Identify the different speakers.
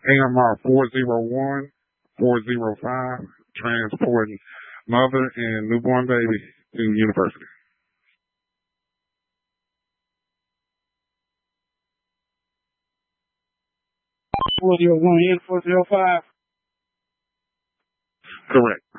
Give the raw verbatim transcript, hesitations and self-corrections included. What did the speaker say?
Speaker 1: A M R four zero one, four zero five, transporting mother and newborn baby to university.
Speaker 2: four zero one and four zero five.
Speaker 1: Correct.